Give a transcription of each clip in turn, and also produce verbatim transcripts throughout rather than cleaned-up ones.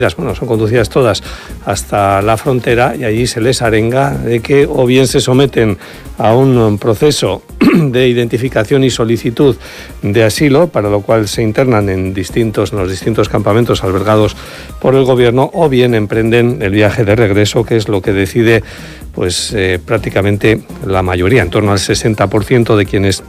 Bueno, son conducidas todas hasta la frontera y allí se les arenga de que o bien se someten a un proceso de identificación y solicitud de asilo, para lo cual se internan en distintos, en los distintos campamentos albergados por el gobierno, o bien emprenden el viaje de regreso, que es lo que decide pues eh, prácticamente la mayoría, en torno al sesenta por ciento de quienes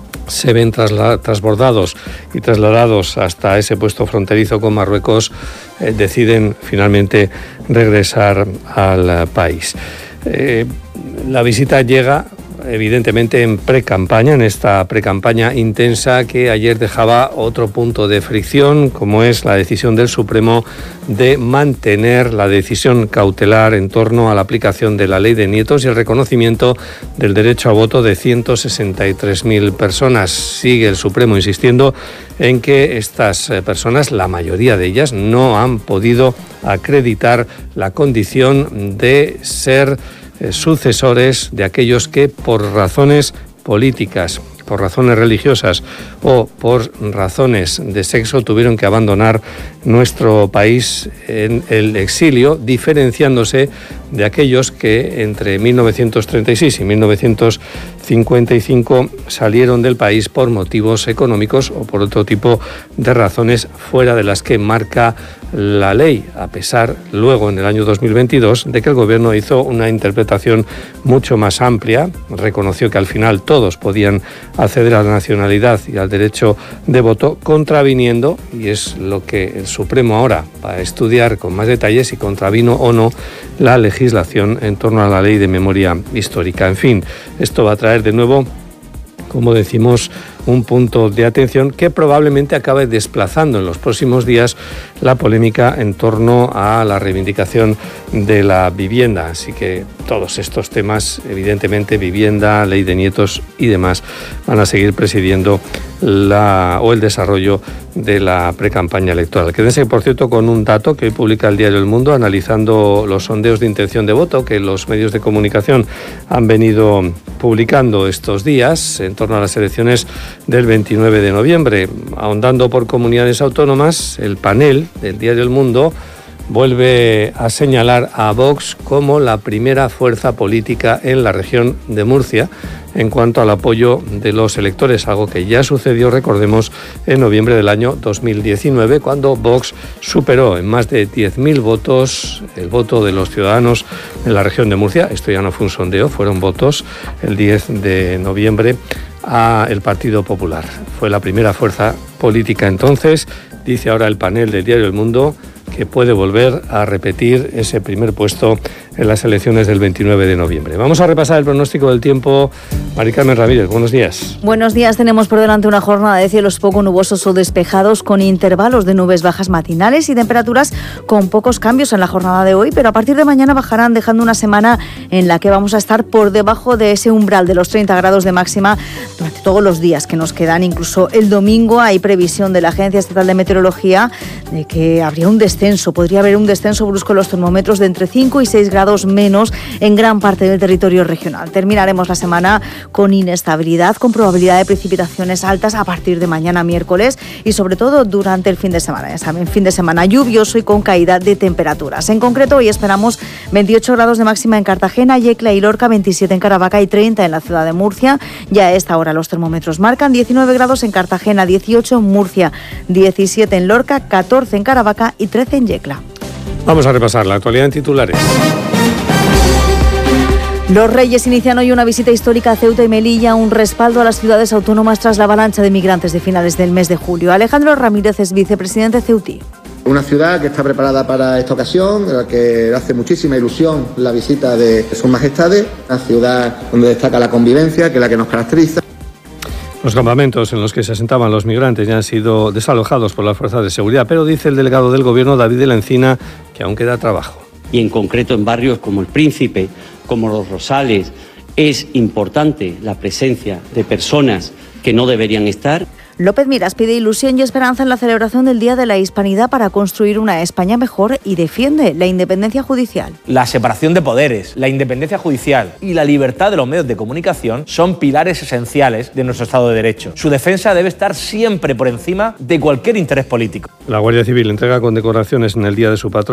se ven trasla- transbordados y trasladados hasta ese puesto fronterizo con Marruecos, eh, deciden finalmente regresar al país. Eh, la visita llega evidentemente en pre-campaña, en esta pre-campaña intensa que ayer dejaba otro punto de fricción, como es la decisión del Supremo de mantener la decisión cautelar en torno a la aplicación de la ley de nietos y el reconocimiento del derecho a voto de ciento sesenta y tres mil personas. Sigue el Supremo insistiendo en que estas personas, la mayoría de ellas, no han podido acreditar la condición de ser sucesores de aquellos que por razones políticas, por razones religiosas o por razones de sexo tuvieron que abandonar nuestro país en el exilio, diferenciándose de aquellos que entre mil novecientos treinta y seis y mil novecientos cincuenta y cinco salieron del país por motivos económicos o por otro tipo de razones fuera de las que marca la ley, a pesar luego en el año dos mil veintidós de que el gobierno hizo una interpretación mucho más amplia, reconoció que al final todos podían acceder a la nacionalidad y al derecho de voto, contraviniendo, y es lo que el Supremo ahora va a estudiar con más detalles, si contravino o no la legislación en torno a la ley de memoria histórica. En fin, esto va a traer de nuevo, como decimos, un punto de atención que probablemente acabe desplazando en los próximos días la polémica en torno a la reivindicación de la vivienda. Así que todos estos temas, evidentemente, vivienda, ley de nietos y demás, van a seguir presidiendo la, o el desarrollo de la precampaña electoral. Quédense, por cierto, con un dato que hoy publica el diario El Mundo, analizando los sondeos de intención de voto que los medios de comunicación han venido publicando estos días en torno a las elecciones del veintinueve de noviembre. Ahondando por comunidades autónomas, el panel del diario El Mundo vuelve a señalar a Vox como la primera fuerza política en la región de Murcia en cuanto al apoyo de los electores, algo que ya sucedió, recordemos, en noviembre del año dos mil diecinueve, cuando Vox superó en más de diez mil votos el voto de los ciudadanos en la región de Murcia. Esto ya no fue un sondeo, fueron votos el diez de noviembre a el Partido Popular. Fue la primera fuerza política entonces, dice ahora el panel del diario El Mundo, que puede volver a repetir ese primer puesto en las elecciones del veintinueve de noviembre. Vamos a repasar el pronóstico del tiempo. Mari Carmen Ramírez, buenos días. Buenos días. Tenemos por delante una jornada de cielos poco nubosos o despejados, con intervalos de nubes bajas matinales y temperaturas con pocos cambios en la jornada de hoy, pero a partir de mañana bajarán, dejando una semana en la que vamos a estar por debajo de ese umbral de los treinta grados de máxima durante todos los días que nos quedan. Incluso el domingo hay previsión de la Agencia Estatal de Meteorología de que habría un descenso, podría haber un descenso brusco en los termómetros de entre cinco y seis grados menos en gran parte del territorio regional. Terminaremos la semana con inestabilidad, con probabilidad de precipitaciones altas a partir de mañana miércoles y sobre todo durante el fin de semana. Ya saben, fin de semana lluvioso y con caída de temperaturas. En concreto, hoy esperamos veintiocho grados de máxima en Cartagena, Yecla y Lorca, veintisiete en Caravaca y treinta en la ciudad de Murcia. Ya a esta hora los termómetros marcan diecinueve grados en Cartagena, dieciocho en Murcia, diecisiete en Lorca, catorce en Caravaca y trece en Yecla. Vamos a repasar la actualidad en titulares. Los Reyes inician hoy una visita histórica a Ceuta y Melilla, un respaldo a las ciudades autónomas tras la avalancha de migrantes de finales del mes de julio. Alejandro Ramírez es vicepresidente ceutí. Una ciudad que está preparada para esta ocasión, en la que hace muchísima ilusión la visita de Sus Majestades, una ciudad donde destaca la convivencia, que es la que nos caracteriza. Los campamentos en los que se asentaban los migrantes ya han sido desalojados por las fuerzas de seguridad, pero dice el delegado del Gobierno, David de la Encina, que aún queda trabajo. Y en concreto en barrios como El Príncipe, como Los Rosales, es importante la presencia de personas que no deberían estar. López Miras pide ilusión y esperanza en la celebración del Día de la Hispanidad para construir una España mejor y defiende la independencia judicial. La separación de poderes, la independencia judicial y la libertad de los medios de comunicación son pilares esenciales de nuestro Estado de Derecho. Su defensa debe estar siempre por encima de cualquier interés político. La Guardia Civil entrega condecoraciones en el Día de su patrón